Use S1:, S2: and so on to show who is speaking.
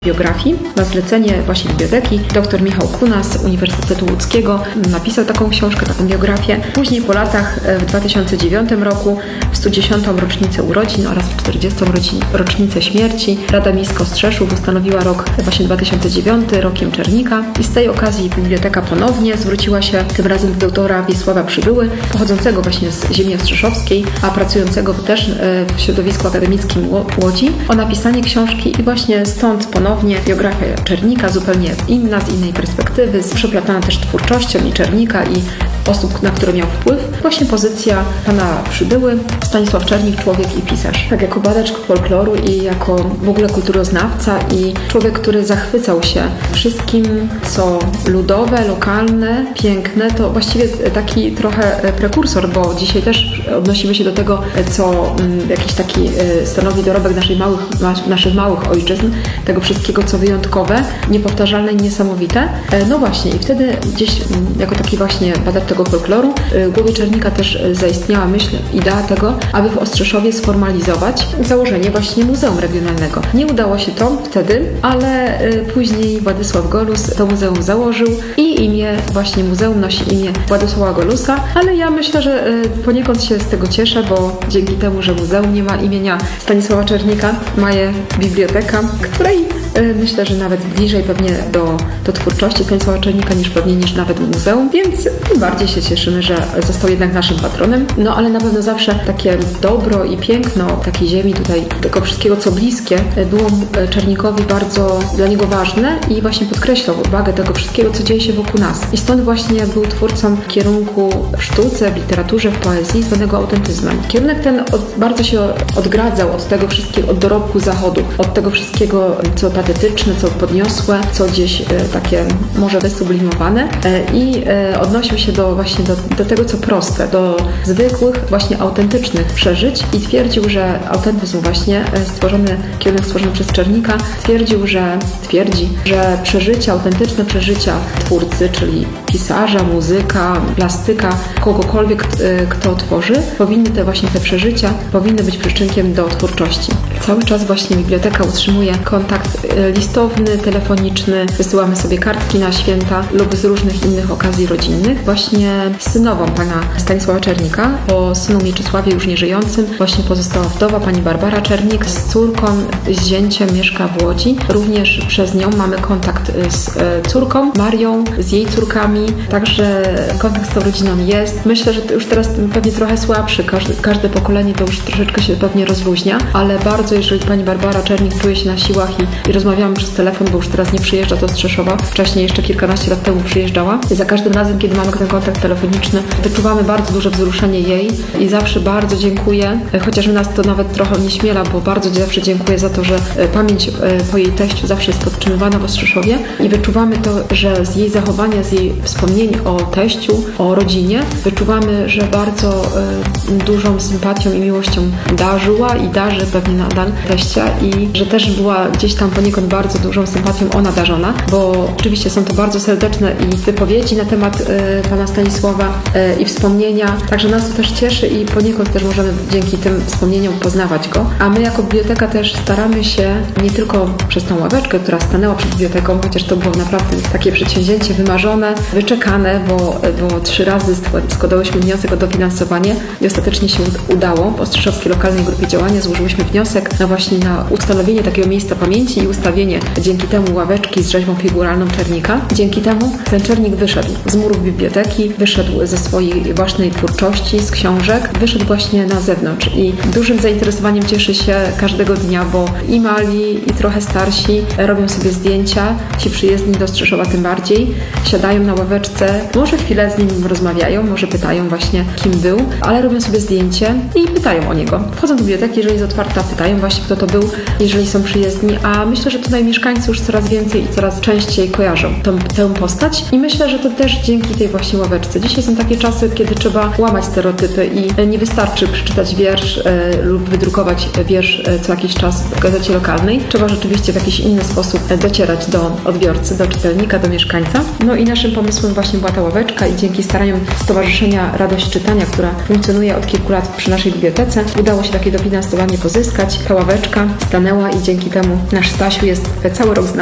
S1: biografii. Na zlecenie właśnie biblioteki dr Michał Kuna z Uniwersytetu Łódzkiego napisał taką książkę, taką biografię. Później po latach w 2009 roku w 110. rocznicę urodzin oraz w 40. rocznicę śmierci Rada Miejska Ostrzeszów ustanowiła rok właśnie 2009 rokiem Czernika i z tej okazji biblioteka ponownie zwróciła się tym razem do doktora Wiesława Przybyły, pochodzącego właśnie z ziemi ostrzeszowskiej, a pracującego też w środowisku akademickim Łodzi, o napisanie książki i właśnie stąd ponownie biografia Czernika, zupełnie inna, z innej perspektywy, przeplatana też twórczością i Czernika i osób, na które miał wpływ. Właśnie pozycja pana Przybyły, Stanisław Czernik, człowiek i pisarz. Tak, jako badacz folkloru i jako w ogóle kulturoznawca i człowiek, który zachwycał się wszystkim, co ludowe, lokalne, piękne, to właściwie taki trochę prekursor, bo dzisiaj też odnosimy się do tego, co jakiś taki stanowi dorobek naszych małych ojczyzn, tego wszystkiego, co wyjątkowe, niepowtarzalne i niesamowite. No właśnie i wtedy gdzieś jako taki właśnie badacz tego folkloru w głowie Czernika też zaistniała myśl, idea tego, aby w Ostrzeszowie sformalizować założenie właśnie muzeum regionalnego. Nie udało się to wtedy, ale później Władysław Golus to muzeum założył i właśnie muzeum nosi imię Władysława Golusa, ale ja myślę, że poniekąd się z tego cieszę, bo dzięki temu, że muzeum nie ma imienia Stanisława Czernika, ma je biblioteka, której myślę, że nawet bliżej pewnie do twórczości Stanisława Czernika niż nawet muzeum, więc tym bardziej się cieszymy, że został jednak naszym patronem. No ale na pewno zawsze takie dobro i piękno takiej ziemi tutaj, tego wszystkiego, co bliskie, było Czernikowi bardzo dla niego ważne i właśnie podkreślał wagę tego wszystkiego, co dzieje się wokół nas. I stąd właśnie był twórcą kierunku w sztuce, w literaturze, w poezji zwanego autentyzmem. Kierunek ten bardzo się odgradzał od tego wszystkiego, od dorobku Zachodu, od tego wszystkiego, co patetyczne, co podniosłe, co gdzieś takie może wysublimowane i odnosił się właśnie do tego, co proste, do zwykłych, właśnie autentycznych przeżyć i twierdził, że autentyzm właśnie kierunek stworzony przez Czernika twierdzi, że autentyczne przeżycia twórcy, czyli pisarza, muzyka, plastyka, kogokolwiek, kto tworzy, te przeżycia powinny być przyczynkiem do twórczości. Cały czas właśnie biblioteka utrzymuje kontakt listowny, telefoniczny, wysyłamy sobie kartki na święta lub z różnych innych okazji rodzinnych. Właśnie z synową pana Stanisława Czernika, po synu Mieczysławie już nieżyjącym, właśnie pozostała wdowa pani Barbara Czernik, z córką, z zięciem mieszka w Łodzi. Również przez nią mamy kontakt z córką Marią, z jej córkami, także kontakt z tą rodziną jest. Myślę, że to już teraz pewnie trochę słabszy, każde pokolenie to już troszeczkę się pewnie rozluźnia, ale bardzo, jeżeli pani Barbara Czernik czuje się na siłach i rozmawiamy przez telefon, bo już teraz nie przyjeżdża do Ostrzeszowa, wcześniej jeszcze kilkanaście lat temu przyjeżdżała i za każdym razem, kiedy mamy ten kontakt telefoniczny, wyczuwamy bardzo duże wzruszenie jej i zawsze bardzo dziękuję, chociaż nas to nawet trochę nieśmiela, bo bardzo zawsze dziękuję za to, że pamięć po jej teściu zawsze jest podtrzymywana w Ostrzeszowie i wyczuwamy to, że z jej zachowania, z jej wspomnień o teściu, o rodzinie, wyczuwamy, że bardzo dużą sympatią i miłością darzyła i darzy pewnie nadal teścia i że też była gdzieś tam poniekąd bardzo dużą sympatią ona darzona, bo oczywiście są to bardzo serdeczne i wypowiedzi na temat pana Stanisława i wspomnienia, także nas to też cieszy i poniekąd też możemy dzięki tym wspomnieniom poznawać go, a my jako biblioteka też staramy się nie tylko przez tą ławeczkę, która stanęła przed biblioteką, chociaż to było naprawdę takie przedsięwzięcie wymarzone, wyczekane, bo 3 razy składałyśmy wniosek o dofinansowanie i ostatecznie się udało. W Ostrzeszowskiej Lokalnej Grupie Działania złożyłyśmy wniosek na ustanowienie takiego miejsca pamięci i ustawienie dzięki temu ławeczki z rzeźbą figuralną Czernika. Dzięki temu ten Czernik wyszedł z murów biblioteki, wyszedł ze swojej własnej twórczości, z książek, wyszedł właśnie na zewnątrz i dużym zainteresowaniem cieszy się każdego dnia, bo i mali, i trochę starsi robią sobie zdjęcia, ci przyjezdni do Ostrzeszowa tym bardziej, siadają na ławeczce, może chwilę z nim rozmawiają, może pytają właśnie, kim był, ale robią sobie zdjęcie i pytają o niego. Wchodzą do biblioteki, jeżeli jest otwarta, pytają właśnie, kto to był, jeżeli są przyjezdni, a myślę, że tutaj mieszkańcy już coraz więcej i coraz częściej kojarzą tę postać i myślę, że to też dzięki tej właśnie ławeczce. Dzisiaj są takie czasy, kiedy trzeba łamać stereotypy i nie wystarczy przeczytać wiersz lub wydrukować wiersz co jakiś czas w gazecie lokalnej. Trzeba rzeczywiście w jakiś inny sposób docierać do odbiorcy, do czytelnika, do mieszkańca. No i naszym pomysłem właśnie była ta ławeczka i dzięki staraniom Stowarzyszenia Radość Czytania, która funkcjonuje od kilku lat przy naszej bibliotece, udało się takie dofinansowanie pozyskać ta ławeczka stanęła i dzięki temu nasz Stasiu jest cały rok z nami.